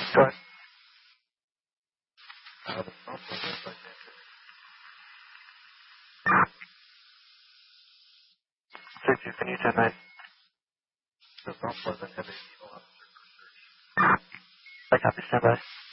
Sorry. 6, can you 10-9? I copy, stand by.